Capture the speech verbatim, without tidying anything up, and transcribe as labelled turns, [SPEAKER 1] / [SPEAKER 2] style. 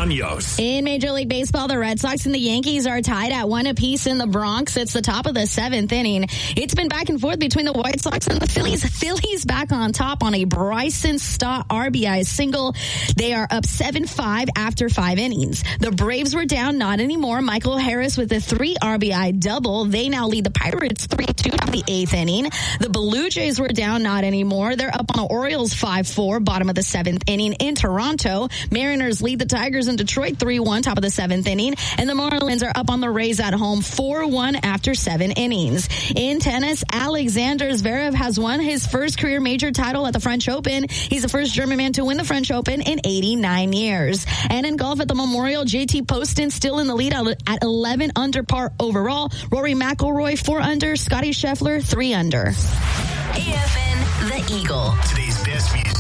[SPEAKER 1] Munoz.
[SPEAKER 2] In Major League Baseball, the Red Sox and the Yankees are tied at one apiece in the Bronx. It's the top of the seventh inning. It's been back and forth between the White Sox and the Phillies. Phillies back on top on a Bryson Stott R B I single. They are up seven five after five innings. The Braves were down, not anymore. Michael Harris with a three R B I double. They now lead the Pirates three two to the eighth inning. The Blue Jays were down, not anymore. They're up on the Orioles five four, bottom of the seventh inning in Toronto. Mariners lead the Tigers in Detroit three one, top of the seventh inning. And the Marlins are up on the Rays at home four one after seven innings. In tennis, Alexander Zverev has won his first career major title at the French Open. He's the first German man to win the French Open in eighty-nine years. And in golf at the Memorial, J T Poston still in the lead at eleven under par overall. Rory McIlroy four under, Scotty Scheffler three under.
[SPEAKER 3] A F N, The Eagle.
[SPEAKER 1] Today's best music.